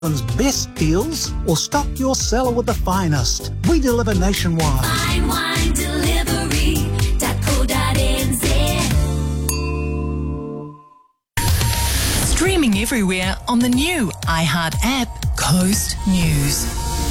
Best deals, or stock your cellar with the finest. We deliver nationwide. Fine Wine Delivery.co.nz. Streaming everywhere on the new iHeart app, Coast News.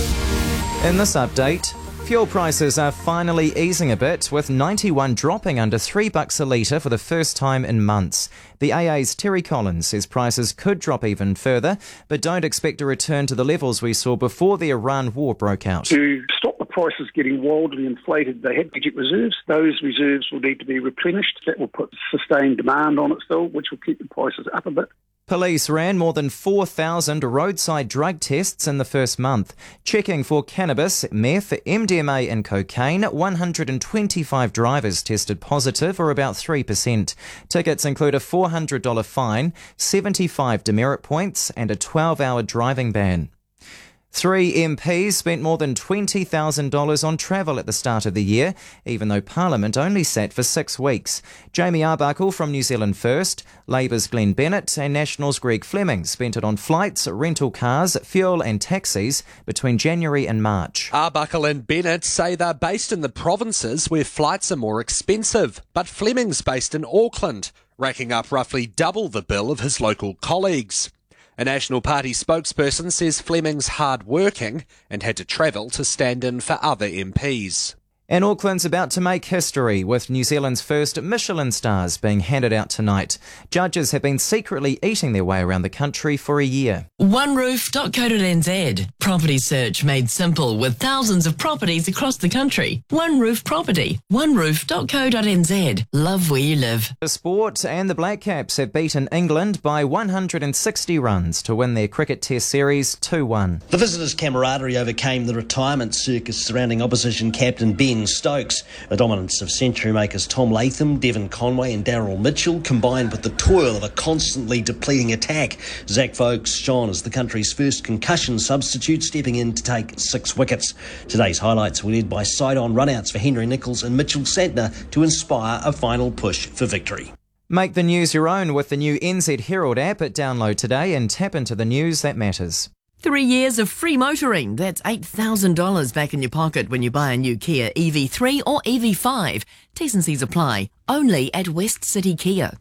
In this update, fuel prices are finally easing a bit, with 91 dropping under $3 a litre for the first time in months. The AA's Terry Collins says prices could drop even further, but don't expect a return to the levels we saw before the Iran war broke out. To stop the prices getting wildly inflated, they had strategic reserves. Those reserves will need to be replenished. That will put sustained demand on it still, which will keep the prices up a bit. Police ran more than 4,000 roadside drug tests in the first month, checking for cannabis, meth, MDMA and cocaine. 125 drivers tested positive, or about 3%. Tickets include a $400 fine, 75 demerit points and a 12-hour driving ban. 3 MPs spent more than $20,000 on travel at the start of the year, even though Parliament only sat for 6 weeks. Jamie Arbuckle from New Zealand First, Labour's Glenn Bennett and National's Greg Fleming spent it on flights, rental cars, fuel and taxis between January and March. Arbuckle and Bennett say they're based in the provinces where flights are more expensive, but Fleming's based in Auckland, racking up roughly double the bill of his local colleagues. A National Party spokesperson says Fleming's hard-working and had to travel to stand in for other MPs. And Auckland's about to make history, with New Zealand's first Michelin stars being handed out tonight. Judges have been secretly eating their way around the country for a year. OneRoof.co.nz. Property search made simple with thousands of properties across the country. One Roof Property. OneRoof.co.nz. Love where you live. The sport, and the Black Caps have beaten England by 160 runs to win their cricket test series 2-1. The visitors' camaraderie overcame the retirement circus surrounding opposition captain Ben Stokes. The dominance of century makers Tom Latham, Devon Conway and Daryl Mitchell, combined with the toil of a constantly depleting attack. Zach Vokes shone as the country's first concussion substitute, stepping in to take 6 wickets. Today's highlights were led by side-on runouts for Henry Nicholls and Mitchell Santner to inspire a final push for victory. Make the news your own with the new NZ Herald app. Download today and tap into the news that matters. 3 years of free motoring. That's $8,000 back in your pocket when you buy a new Kia EV3 or EV5. T's and C's apply. Only at West City Kia.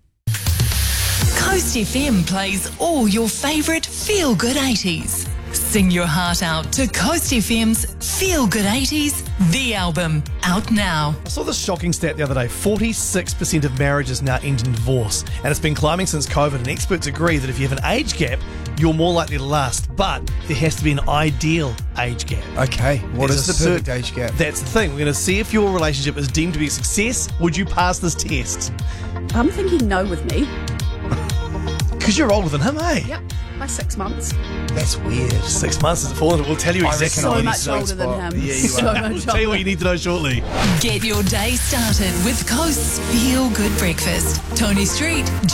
Coast FM plays all your favourite feel-good 80s. Sing your heart out to Coast FM's Feel Good 80s, the album, out now. I saw this shocking stat the other day. 46% of marriages now end in divorce, and it's been climbing since COVID, and experts agree that if you have an age gap, you're more likely to last, but there has to be an ideal age gap. Okay, what is the perfect age gap? That's the thing. We're going to see if your relationship is deemed to be a success. Would you pass this test? I'm thinking no with me. Because you're older than him, eh? Yep, by 6 months. That's weird. 6 months is fallen. We'll tell you exactly. So much older than him. Yeah, you so are. much We'll tell you what you need to know shortly. Get your day started with Coast's Feel Good Breakfast. Tony Street,